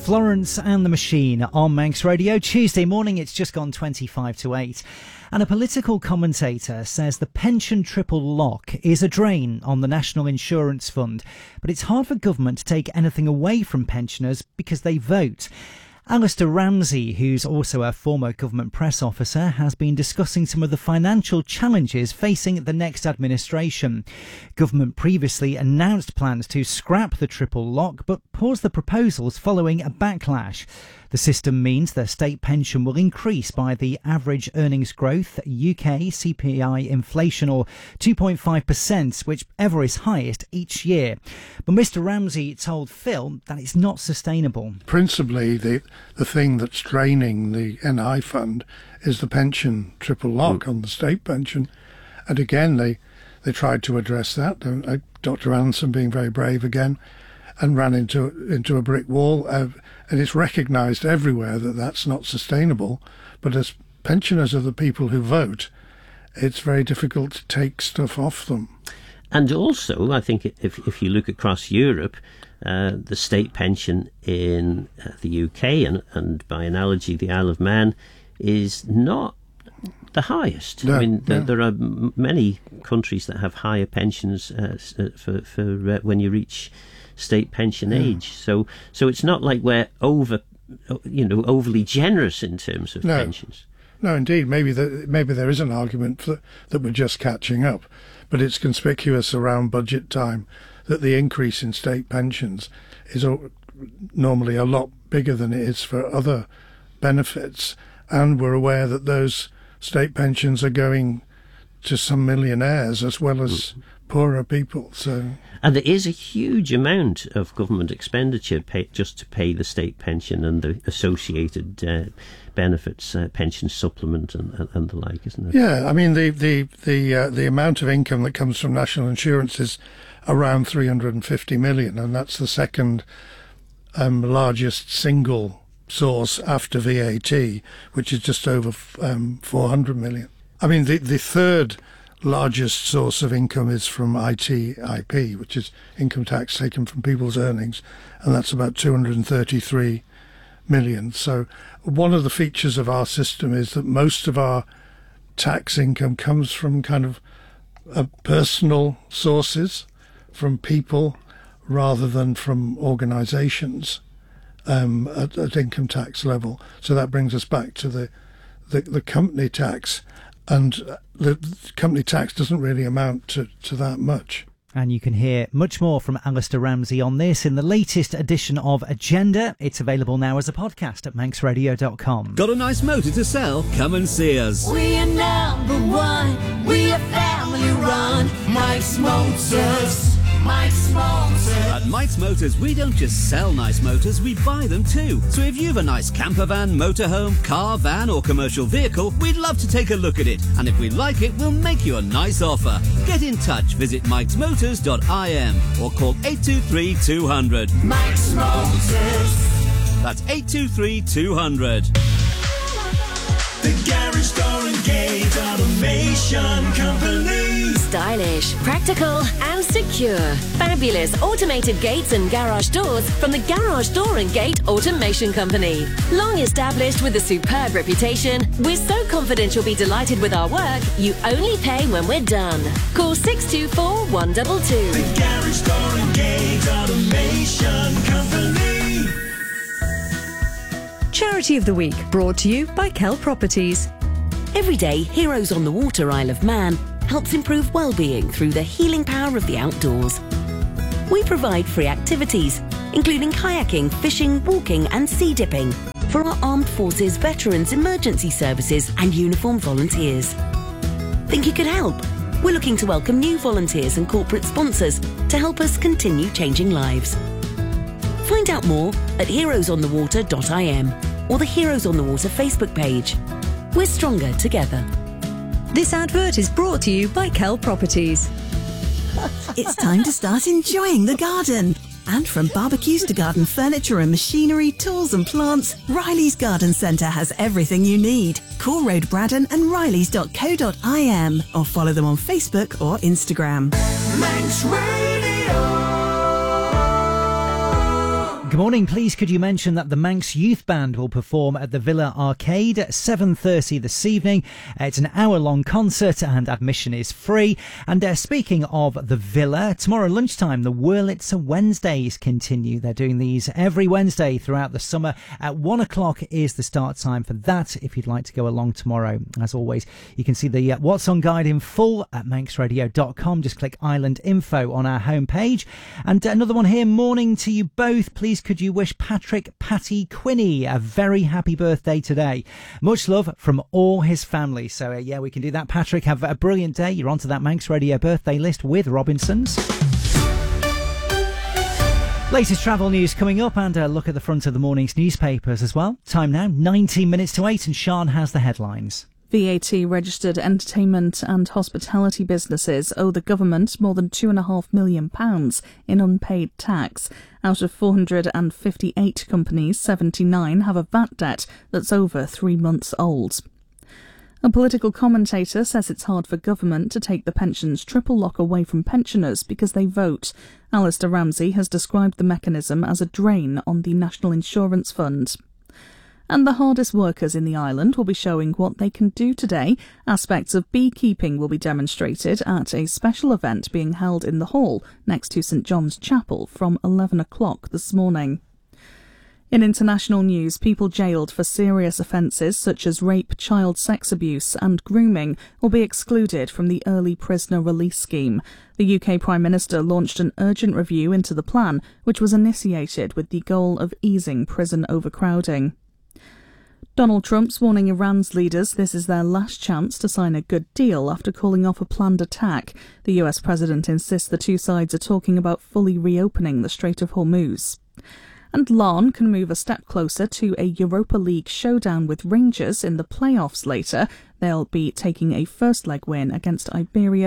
Florence and the Machine on Manx Radio. Tuesday morning, it's just gone 25 to 8. And a political commentator says the pension triple lock is a drain on the National Insurance Fund. But it's hard for government to take anything away from pensioners because they vote. Alistair Ramsey, who's also a former government press officer, has been discussing some of the financial challenges facing the next administration. Government previously announced plans to scrap the triple lock, but paused the proposals following a backlash. The system means the state pension will increase by the average earnings growth, UK CPI inflation, or 2.5%, whichever is highest each year. But Mr Ramsey told Phil that it's not sustainable. Principally, the thing that's draining the NI fund is the pension triple lock on the state pension. And again, they tried to address that. Dr Anderson being very brave again, and ran into a brick wall. And it's recognised everywhere that that's not sustainable. But as pensioners are the people who vote, it's very difficult to take stuff off them. And also, I think if you look across Europe, the state pension in the UK and by analogy the Isle of Man is not the highest. No, I mean, there are many countries that have higher pensions for when you reach state pension age. So it's not like we're overly generous in terms of pensions. No, indeed. Maybe there is an argument that we're just catching up, but it's conspicuous around budget time that the increase in state pensions is normally a lot bigger than it is for other benefits, and we're aware that those state pensions are going to some millionaires as well as poorer people. And there is a huge amount of government expenditure just to pay the state pension and the associated benefits, pension supplement and the like, isn't it? Yeah, I mean the amount of income that comes from national insurance is around 350 million, and that's the second largest single source after VAT, which is just over 400 million. I mean the third largest source of income is from ITIP, which is income tax taken from people's earnings, and that's about 233 million. So one of the features of our system is that most of our tax income comes from kind of personal sources, from people rather than from organisations at income tax level. So that brings us back to the company tax. And the company tax doesn't really amount to that much. And you can hear much more from Alistair Ramsey on this in the latest edition of Agenda. It's available now as a podcast at manxradio.com. Got a nice motor to sell? Come and see us. We are number one. We are family run. Mike's Motors. Mike's Motors. At Mike's Motors, we don't just sell nice motors, we buy them too. So if you've a nice camper van, motorhome, car, van or commercial vehicle, we'd love to take a look at it. And if we like it, we'll make you a nice offer. Get in touch. Visit mikesmotors.im or call 823 200. Mike's Motors. That's 823 200. The Garage Door and Gate Automation Company. Stylish, practical and secure. Fabulous automated gates and garage doors from the Garage Door and Gate Automation Company. Long established with a superb reputation, we're so confident you'll be delighted with our work, you only pay when we're done. Call 624 122. The Garage Door and Gate Automation Company. Charity of the Week, brought to you by Kell Properties. Every day, Heroes on the Water Isle of Man helps improve well-being through the healing power of the outdoors. We provide free activities, including kayaking, fishing, walking and sea dipping for our Armed Forces, Veterans, Emergency Services and uniformed volunteers. Think you could help? We're looking to welcome new volunteers and corporate sponsors to help us continue changing lives. Find out more at heroesonthewater.im or the Heroes on the Water Facebook page. We're stronger together. This advert is brought to you by Kell Properties. It's time to start enjoying the garden. And from barbecues to garden furniture and machinery, tools and plants, Riley's Garden Centre has everything you need. Call Road Braddon and rileys.co.im or follow them on Facebook or Instagram. Manx Radio. Good morning. Please could you mention that the Manx Youth Band will perform at the Villa Arcade at 7:30 this evening. It's an hour-long concert and admission is free. And speaking of the Villa, tomorrow lunchtime the Wurlitzer Wednesdays continue. They're doing these every Wednesday throughout the summer. At 1 o'clock is the start time for that if you'd like to go along tomorrow. As always, you can see the What's On guide in full at manxradio.com. Just click Island Info on our homepage. And another one here. Morning to you both. Please could you wish Patrick Patty Quinney a very happy birthday today? Much love from all his family. So, yeah, we can do that. Patrick, have a brilliant day. You're onto that Manx Radio birthday list with Robinsons. Latest travel news coming up and a look at the front of the morning's newspapers as well. Time now, 19 minutes to 8, and Sian has the headlines. VAT-registered entertainment and hospitality businesses owe the government more than £2.5 million in unpaid tax. Out of 458 companies, 79 have a VAT debt that's over 3 months old. A political commentator says it's hard for government to take the pensions triple lock away from pensioners because they vote. Alistair Ramsey has described the mechanism as a drain on the National Insurance Fund. And the hardest workers in the island will be showing what they can do today. Aspects of beekeeping will be demonstrated at a special event being held in the hall next to St John's Chapel from 11 o'clock this morning. In international news, people jailed for serious offences such as rape, child sex abuse and grooming will be excluded from the early prisoner release scheme. The UK Prime Minister launched an urgent review into the plan, which was initiated with the goal of easing prison overcrowding. Donald Trump's warning Iran's leaders this is their last chance to sign a good deal after calling off a planned attack. The US president insists the two sides are talking about fully reopening the Strait of Hormuz. And Larne can move a step closer to a Europa League showdown with Rangers in the playoffs later. They'll be taking a first leg win against Iberia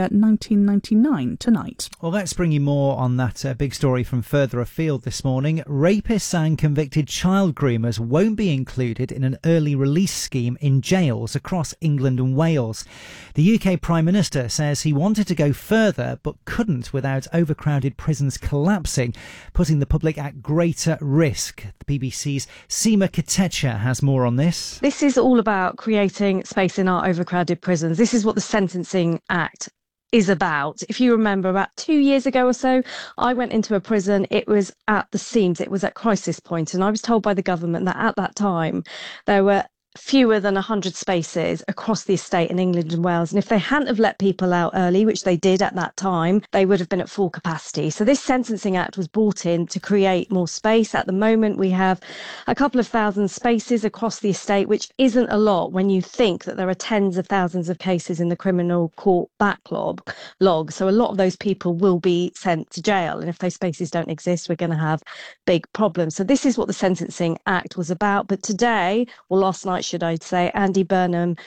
1999 tonight. Well, let's bring you more on that big story from further afield this morning. Rapists and convicted child groomers won't be included in an early release scheme in jails across England and Wales. The UK Prime Minister says he wanted to go further but couldn't without overcrowded prisons collapsing, putting the public at greater risk. The BBC's Seema Katecha has more on this. This is all about creating space in our overcrowded prisons. This is what the Sentencing Act is about. If you remember, about 2 years ago or so, I went into a prison. It was at the seams. It was at crisis point. And I was told by the government that at that time there were fewer than 100 spaces across the estate in England and Wales. And if they hadn't have let people out early, which they did at that time, they would have been at full capacity. So this Sentencing Act was brought in to create more space. At the moment, we have a couple of thousand spaces across the estate, which isn't a lot when you think that there are tens of thousands of cases in the criminal court backlog. So a lot of those people will be sent to jail. And if those spaces don't exist, we're going to have big problems. So this is what the Sentencing Act was about. But today, or last night, should I say, Andy Burnham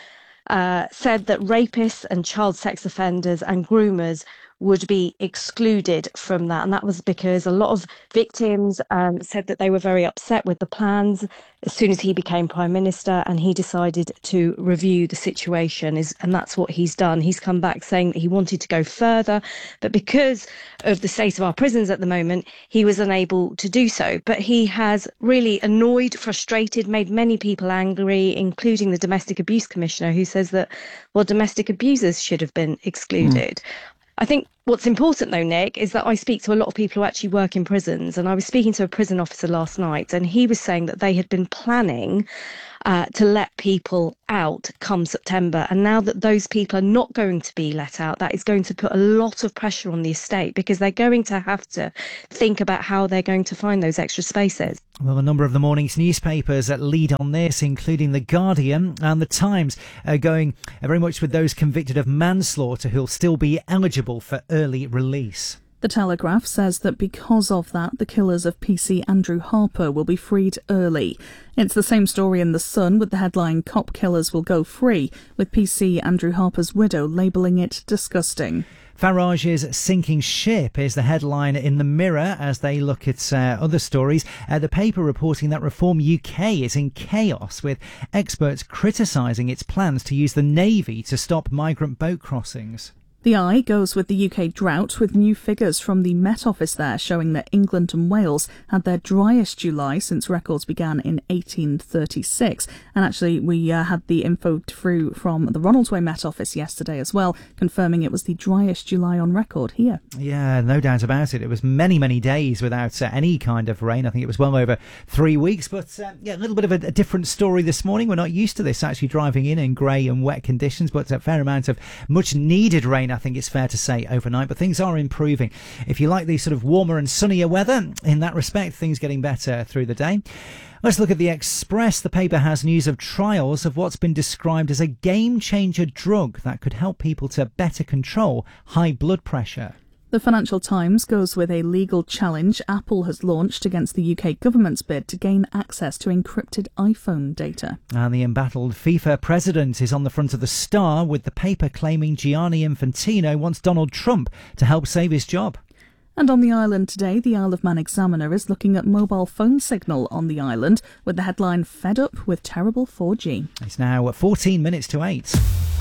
said that rapists and child sex offenders and groomers would be excluded from that. And that was because a lot of victims said that they were very upset with the plans as soon as he became Prime Minister, and he decided to review the situation. And that's what he's done. He's come back saying that he wanted to go further, but because of the state of our prisons at the moment, he was unable to do so. But he has really annoyed, frustrated, made many people angry, including the Domestic Abuse Commissioner, who says that, well, domestic abusers should have been excluded. I think what's important, though, Nick, is that I speak to a lot of people who actually work in prisons. And I was speaking to a prison officer last night, and he was saying that they had been planning to let people out come September. And now that those people are not going to be let out, that is going to put a lot of pressure on the estate, because they're going to have to think about how they're going to find those extra spaces. Well, a number of the morning's newspapers lead on this, including The Guardian and The Times, going very much with those convicted of manslaughter who'll still be eligible for early release. The Telegraph says that because of that, the killers of PC Andrew Harper will be freed early. It's the same story in The Sun, with the headline "Cop Killers Will Go Free," with PC Andrew Harper's widow labelling it disgusting. Farage's sinking ship is the headline in the Mirror as they look at other stories. The paper reporting that Reform UK is in chaos, with experts criticising its plans to use the Navy to stop migrant boat crossings. The Eye goes with the UK drought, with new figures from the Met Office there showing that England and Wales had their driest July since records began in 1836. And actually, we had the info through from the Ronaldsway Met Office yesterday as well, confirming it was the driest July on record here. Yeah, no doubt about it. It was many, many days without any kind of rain. I think it was well over 3 weeks. But a little bit of a different story this morning. We're not used to this, actually driving in grey and wet conditions, but a fair amount of much needed rain, I think it's fair to say, overnight. But things are improving. If you like the sort of warmer and sunnier weather, in that respect, things getting better through the day. Let's look at the Express. The paper has news of trials of what's been described as a game-changer drug that could help people to better control high blood pressure. The Financial Times goes with a legal challenge Apple has launched against the UK government's bid to gain access to encrypted iPhone data. And the embattled FIFA president is on the front of the Star, with the paper claiming Gianni Infantino wants Donald Trump to help save his job. And on the island today, the Isle of Man Examiner is looking at mobile phone signal on the island with the headline "Fed up with terrible 4G." It's now 14 minutes to 8.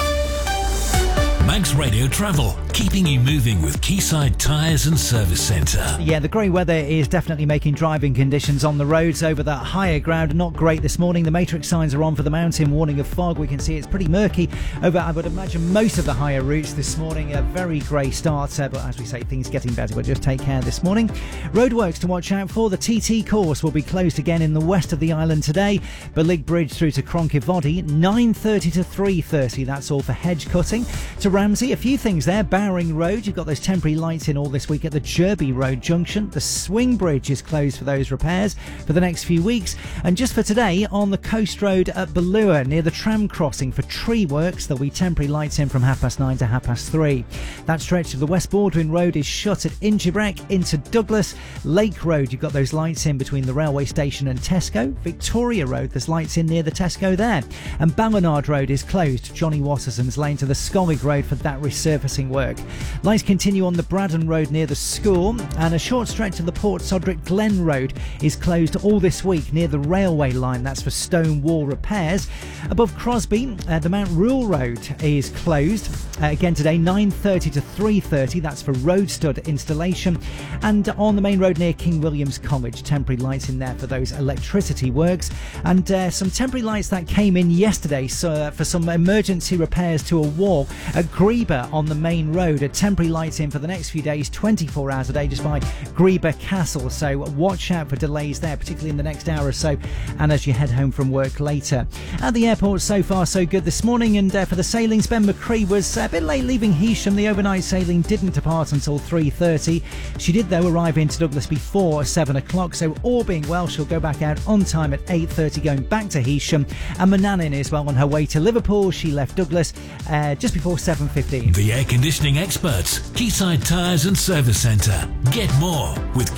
Manx Radio Travel, keeping you moving with Quayside Tyres and Service Centre. Yeah, the grey weather is definitely making driving conditions on the roads over that higher ground not great this morning. The matrix signs are on for the mountain, warning of fog. We can see it's pretty murky over, I would imagine, most of the higher routes this morning. A very grey start, but as we say, things getting better. But just take care this morning. Roadworks to watch out for. The TT course will be closed again in the west of the island today. Berlig Bridge through to Cronkyvoddy, 9:30 to 3:30. That's all for hedge cutting. To Ramsey, a few things there. Bowring Road, you've got those temporary lights in all this week at the Jerby Road junction. The Swing Bridge is closed for those repairs for the next few weeks. And just for today, on the Coast Road at Ballua, near the tram crossing for tree works, there'll be temporary lights in from 9:30 to 3:30. That stretch of the West Bordering Road is shut at Inchibrek into Douglas. Lake Road, you've got those lights in between the railway station and Tesco. Victoria Road, there's lights in near the Tesco there. And Ballinard Road is closed, Johnny Watterson's Lane to the Scolwig Road for that resurfacing work. Lights continue on the Braddon Road near the school, and a short stretch of the Port Sodrick Glen Road is closed all this week near the railway line. That's for stone wall repairs. Above Crosby, the Mount Rule Road is closed again today, 9:30 to 3:30. That's for road stud installation. And on the main road near King William's College, temporary lights in there for those electricity works. And some temporary lights that came in yesterday for some emergency repairs to a wall at Greeba on the main road. A temporary lights in for the next few days, 24 hours a day, just by Greeba Castle. So watch out for delays there, particularly in the next hour or so, and as you head home from work later. At the airport, so far so good this morning. And for the sailings, Ben McCree was a bit late leaving Heysham. The overnight sailing didn't depart until 3:30. She did, though, arrive into Douglas before 7 o'clock. So all being well, she'll go back out on time at 8:30, going back to Heysham. And Manannan is well on her way to Liverpool. She left Douglas just before 7:15. The air conditioning experts, Quayside Tyres and Service Centre. Get more with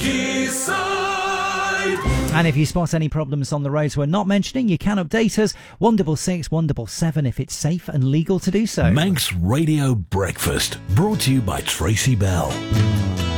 Quayside. And if you spot any problems on the roads we're not mentioning, you can update us 166 177 if it's safe and legal to do so. Manx Radio Breakfast, brought to you by Tracy Bell.